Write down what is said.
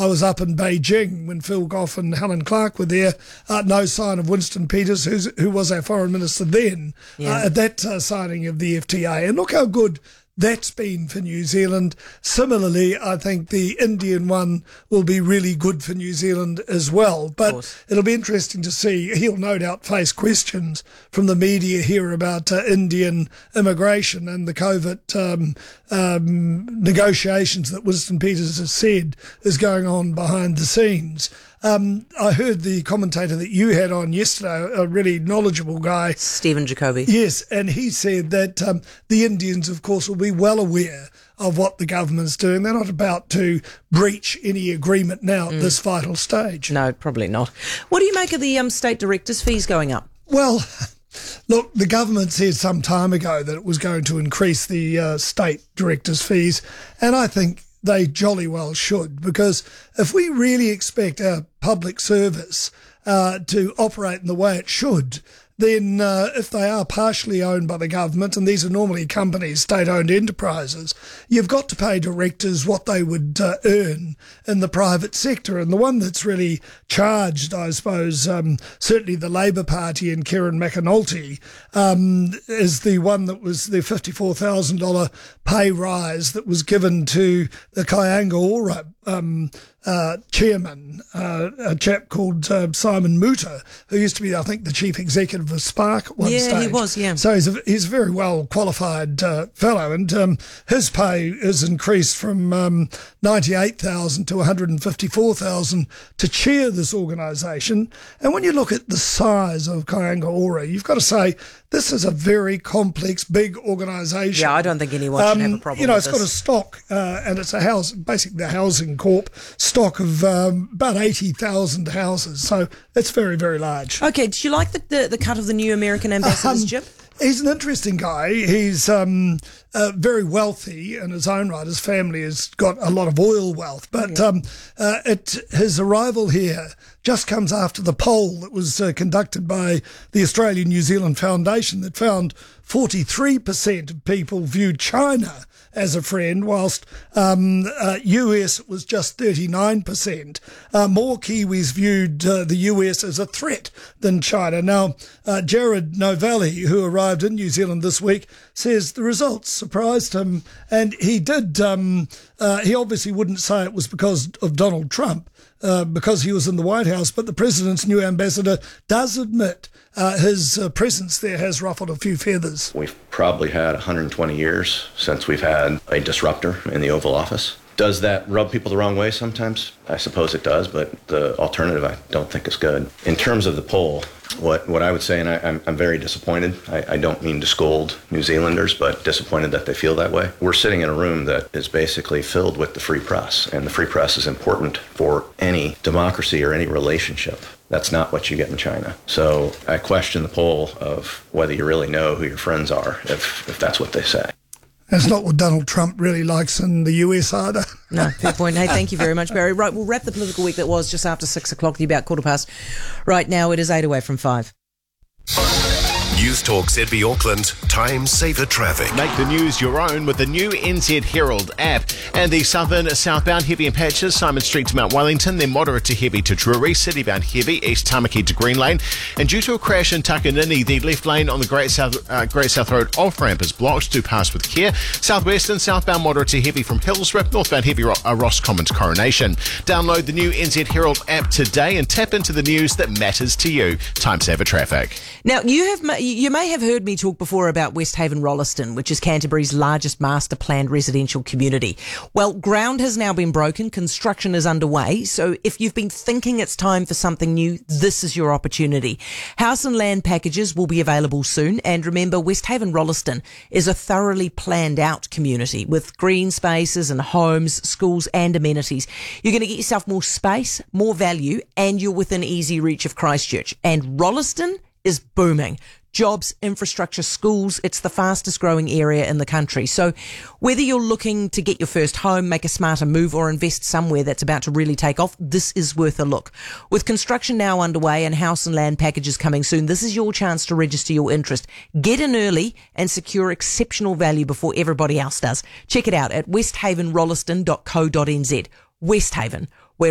I was up in Beijing when Phil Goff and Helen Clark were there. No sign of Winston Peters, who was our foreign minister then, at that signing of the FTA. And look how good that's been for New Zealand. Similarly, I think the Indian one will be really good for New Zealand as well. But it'll be interesting to see. He'll no doubt face questions from the media here about Indian immigration and the COVID negotiations that Winston Peters has said is going on behind the scenes. I heard the commentator that you had on yesterday, a really knowledgeable guy, Stephen Jacoby. Yes, and he said that the Indians, of course, will be well aware of what the government's doing. They're not about to breach any agreement now at this vital stage. No, probably not. What do you make of the state directors' fees going up? Well, look, the government said some time ago that it was going to increase the state directors' fees, and I think they jolly well should, because if we really expect our public service to operate in the way it should, then if they are partially owned by the government, and these are normally companies, state-owned enterprises, you've got to pay directors what they would earn in the private sector. And the one that's really charged, I suppose, certainly the Labour Party and Kieran McAnulty, is the one that was the $54,000 pay rise that was given to the Kāinga Ora chairman, a chap called Simon Muta, who used to be, I think, the chief executive of Spark at one stage. Yeah, he was, yeah. So he's a very well qualified fellow, and his pay is increased from $98,000 to $154,000 to chair this organisation. And when you look at the size of Kāinga Ora, you've got to say this is a very complex, big organisation. Yeah, I don't think anyone should have a problem with it's got a stock, and it's a house, basically the Housing Corp stock of about 80,000 houses. So it's very, very large. Okay, did you like the cut of the new American ambassador's jib? He's an interesting guy. He's very wealthy in his own right. His family has got a lot of oil wealth. But his arrival here just comes after the poll that was conducted by the Australian New Zealand Foundation that found 43% of people viewed China as a friend, whilst US was just 39%. More Kiwis viewed the US as a threat than China. Now, Jared Novelli, who arrived in New Zealand this week, says the results surprised him, and he did. He obviously wouldn't say it was because of Donald Trump, because he was in the White House, but the president's new ambassador does admit his presence there has ruffled a few feathers. We've probably had 120 years since we've had a disruptor in the Oval Office. Does that rub people the wrong way sometimes? I suppose it does, but the alternative I don't think is good. In terms of the poll, what I would say, and I'm very disappointed, I don't mean to scold New Zealanders, but disappointed that they feel that way. We're sitting in a room that is basically filled with the free press, and the free press is important for any democracy or any relationship. That's not what you get in China. So I question the poll of whether you really know who your friends are, if that's what they say. That's not what Donald Trump really likes in the US either. No, fair point. Hey, thank you very much, Barry. Right, we'll wrap the political week that was just after 6 o'clock, about 15:15. Right now, it is 8 away from 5. News Talk ZB Auckland, time saver traffic. Make the news your own with the new NZ Herald app. And the southbound heavy in patches, Simon Street to Mount Wellington, then moderate to heavy to Drury, citybound heavy, East Tamaki to Green Lane. And due to a crash in Takanini, the left lane on the Great South Road off-ramp is blocked. Do pass with care. Southwest and southbound moderate to heavy from Hillsrip, northbound heavy Roscommon to Coronation. Download the new NZ Herald app today and tap into the news that matters to you. Time saver traffic. Now, you may have heard me talk before about Westhaven Rolleston, which is Canterbury's largest master planned residential community. Well, ground has now been broken, construction is underway, so if you've been thinking it's time for something new, this is your opportunity. House and land packages will be available soon, and remember, Westhaven Rolleston is a thoroughly planned out community with green spaces and homes, schools and amenities. You're going to get yourself more space, more value, and you're within easy reach of Christchurch. And Rolleston is booming. Jobs, infrastructure, schools, it's the fastest growing area in the country. So whether you're looking to get your first home, make a smarter move or invest somewhere that's about to really take off, this is worth a look. With construction now underway and house and land packages coming soon, this is your chance to register your interest. Get in early and secure exceptional value before everybody else does. Check it out at westhavenrolleston.co.nz. Westhaven